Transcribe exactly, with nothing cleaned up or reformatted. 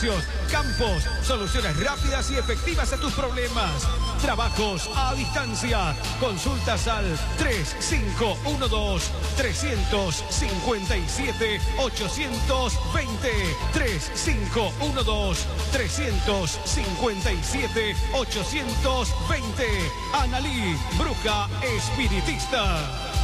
Campos, soluciones rápidas y efectivas a tus problemas. Trabajos a distancia. Consultas al tres cinco uno dos, tres cinco siete, ocho dos cero. tres cinco uno dos, tres cinco siete, ocho dos cero. Analí, bruja espiritista.